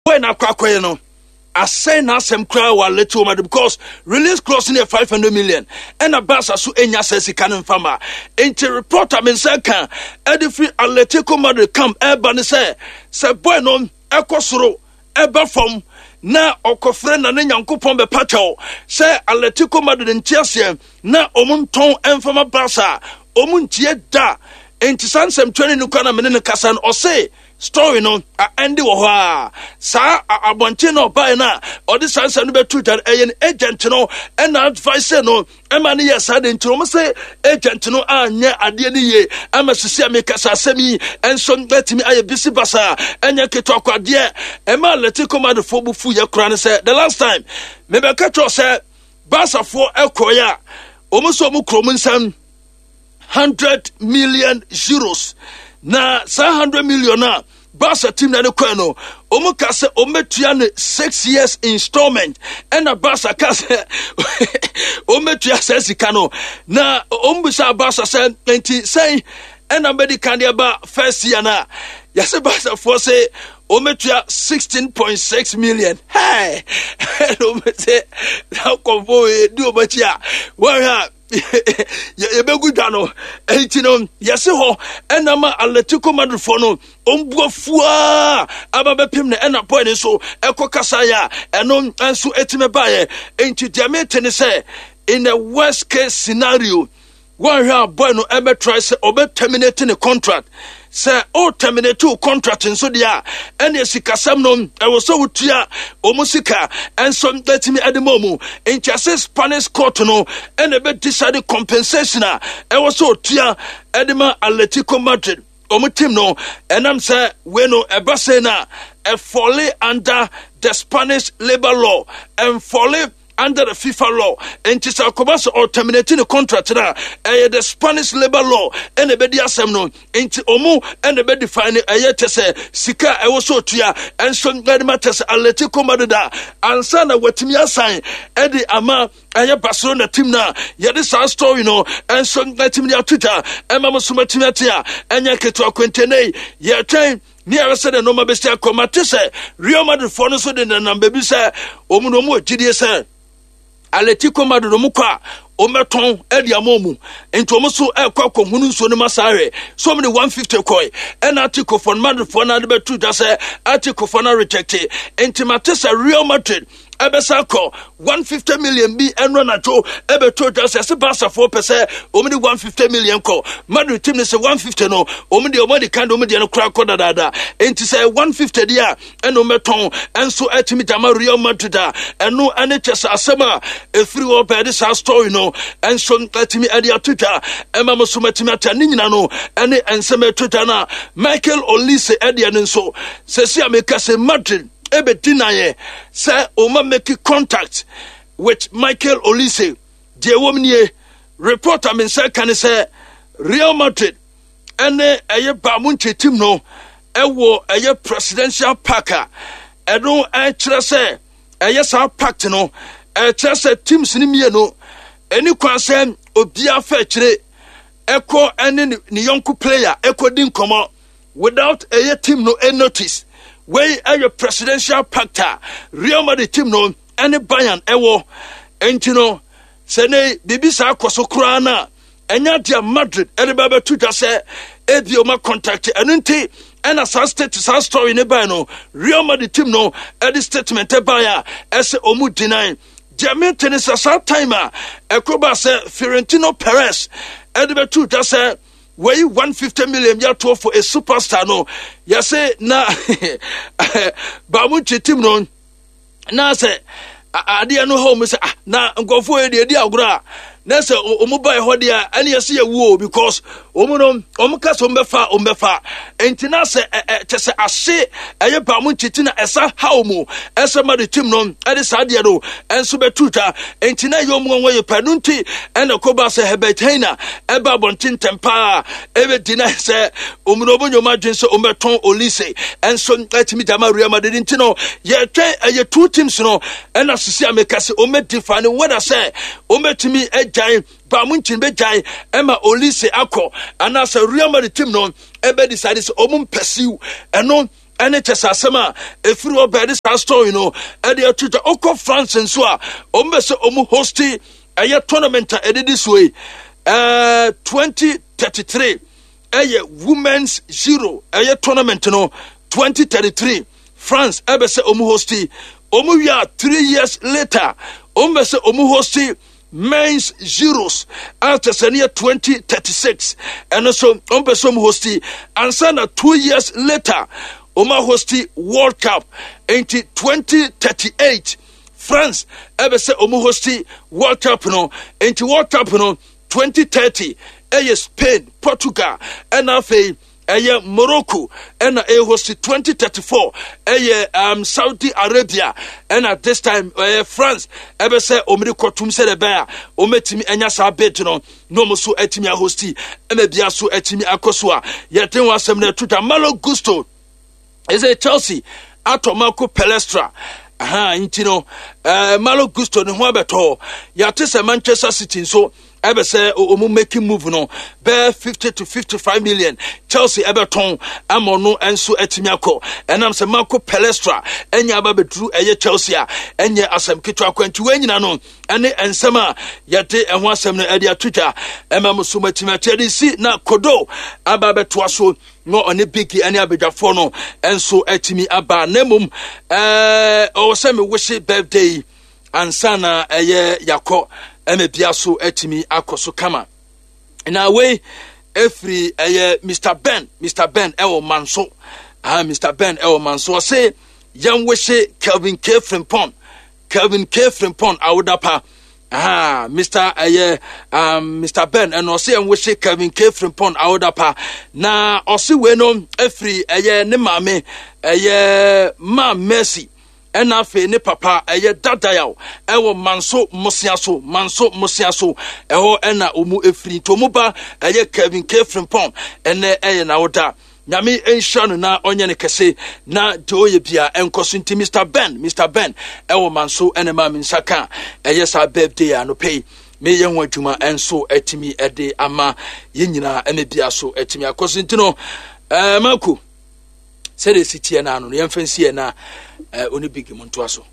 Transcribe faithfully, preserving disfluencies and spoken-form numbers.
when akwakoye no I say na some cry wa little matter because release clause near five hundred million and a basa so enya says he can farmer into report I mean second edify Atletico Madrid come urban say say boy no ekosoro eba from na okofre na ne nyankopon be pacho say Atletico Madrid ntiase na omunton enfama basa omuntie da enti sansem twenty no kana me ne kasa no say story no endi wo ha sa abonche no buy na or this answer no be true that an agent no and advice no e ma ne yes ade ntro mo say agent no anya ade ne ye ama sisi ameka sasemi enso betimi aye bisi basa anya keto akwade e ma Atletico Madrid fo bu fu ye kura ne say the last time me be catch say basa fo ekoya omo so mu krom nsam one hundred million euros na one hundred million na Barca team na de kwa no omo ka se ometua ne six years installment and a Barca ka se ometua sesika no na ombisa Barca say twenty say and a medical dia ba first year na ya se Barca for say ometua sixteen point six million hey ometua na konvo do ometua wa ye be good no enti no yese ho enama Atletico Madrid for no ombuafua aba be pim na ena boy ne so ekokasa ya eno enso etime bae enti diamete ne say in a worst case scenario one here boy no ebe try say obe terminate the contract say o terminate two contract so dia ene sikasam no e wo so wutua omusika enso letimi ademomu enti ase Spanish court no ene be decide compensation a e wo so tua edema Atletico Madrid omu team no enam say we no eba say na e fall under the Spanish labor law and fall under the FIFA law, and Tisa Kobasa or terminating the contract na eh the Spanish labor law and the bedi asemno into omu and the bedi fine eh tese sika e wo so tua and so ngade matters Atletico Madrid ansa na watimi asan e di ama eh Barcelona team na ye this story no and so ngade mi Twitter e ma musuma team atia enya keto akwentene ye train ni ara said no ma bestia komate se Real Madrid for no so de na baby say omu no mu gidie say Atletico Madrid mukwa ometon edi amomu enti omuso ekwa kohunu nso ne masare so many one fifty koi and Atletico for Madrid for na de betu da say Atletico for na rejected enti matesa Real Madrid ebesako one fifty million bi enro na to ebeto da say Barca four percent omni one fifty million ko Madrid team say one fifty no omni omni kan omni no kra ko da da enti say one fifty dia eno meton enso etimi dama Real Madrid da eno ane chesa asema e free up this story no enso etimi ade atuta ema musumatimi ata ni nyina no ene ensema tuta na Michael Olise ade enso se si ameka se Madrid ebe dinaye say oma make contact with Michael Olise de womnie report am say kan say Real Madrid ene eye ba munche team no ewo eye presidential parker eno e kire say eye sa pact no e kire say teams ni mie no eni kwa say obia fa kire eko ene ni yonku player eko din komo without eye team no a notice wey a presidential pacta Real Madrid team no any Bayern ewo enti no se ne bibi sa akoso kura na enya dia Madrid everybody to just say ebi o ma contact enunti ena sa state sa story ne ba no Real Madrid team no e statement e ba ya ese omu deny Jermaine tennis sa timer ekoba se Florentino Perez everybody to just say we one fifty million ya to for a superstar no ya say na ba mu team no na say ade no home say na ngofo e de agura na say omu buy ho dia ane yesi yawu because omu no omu ka so mbefa ombefa enti na say tese ase eye ba mu titi na esa haumu esa ma de team no ade sa de no enso betuta enti na yo mu won ye panunti ene ko ba say hebetaina e ba bontin tempa ebe dina say omu no bonyo ma dwen say ometon Olise enso etimi dama Real Madrid enti no ye twen eye two teams no ena sisi ameka say omedifane whether say ometimi jai ba munchin be jai ema Olise akọ ana sa Real Madrid team no ebe decide say omum pursue eno ene chesasema efiri obedi sa store you know e dey tuta oko France nso a ombe se omu hosti eye tournament e dey this way uh twenty thirty-three eye women's zero eye tournament no twenty thirty-three France ebe se omu hosti omu ya three years later ombe se omu hosti men's zeros after senior twenty thirty-six and so ombe se omu hosti ansana two years later Oma hosti World Cup into twenty thirty-eight France ebe se omu hosti World Cup no into World Cup no twenty thirty eye Spain Portugal and afi eye Morocco and a hosti twenty thirty-four eye um Saudi Arabia and at this time uh, France ebe se omri kotum se de ba ometimi enya sa bet no no mo so etimi a hosti eme bia so etimi akoso a yeten wasem na tuta Malo Gusto is a Chelsea Atomako Palestra aha intino uh, Malo Gusto ne ho abeto yate se Manchester City so ebe say omu making move no be fifty to fifty-five million Chelsea ebe ton amono enso etimi akọ enam se Marco Palestra enya aba bedru eye Chelsea a enye asem kitu akwanti wanyina no ene ensem a yete ehho asem no ade atwita emam so matimi atedi si na kodo aba beto aso no one bigi ene abedwafo no enso etimi aba nemum eh o se me wish birthday ansana eye yakọ eme biaso etimi akoso kama na we every eh Mister Ben Mister Ben ewo manso ah Mister Ben ewo manso say yan wehye Kelvin K Frimpong Kelvin K Frimpong awodapa ah Mister eh um Mister Ben and say yan wehye Kelvin K Frimpong awodapa na osi we no every eh ne maame eh ma Mercy ena fe ne papa eye dadaya ewo manso mosiaso manso mosiaso eho ena omu efiri to mu ba eye Kelvin K Frimpong ene eye na woda nyame enhano na onye ne kese na de oye bia enkoso nti Mister Ben Mister Ben ewo manso ene ma minsaka eye sa birthday ano pay me ye ho adwuma enso etimi ede ama ye nyina ene bia so etimi akoso nti no eh maku sede sitie na no ye mfansie na oni bigi muntu aso